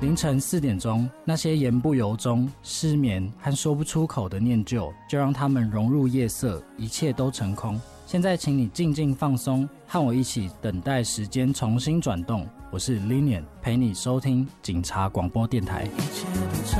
凌晨4点钟，那些言不由衷、失眠和说不出口的念旧，就让他们融入夜色，一切都成空。现在请你静静放松，和我一起等待时间重新转动。我是 Linian， 陪你收听警察广播电台。一切都